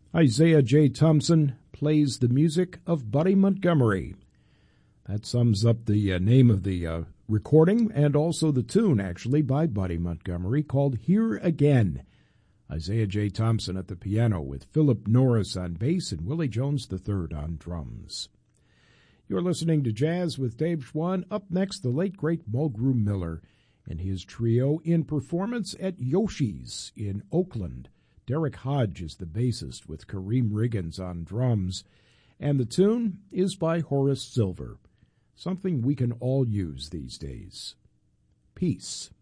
Isaiah J. Thompson plays the music of Buddy Montgomery. That sums up the name of the recording and also the tune, actually, by Buddy Montgomery, called Here Again. Isaiah J. Thompson at the piano with Philip Norris on bass and Willie Jones III on drums. You're listening to Jazz with Dave Schwann. Up next, the late, great Mulgrew Miller and his trio in performance at Yoshi's in Oakland. Derek Hodge is the bassist with Kareem Riggins on drums, and the tune is by Horace Silver, something we can all use these days. Peace.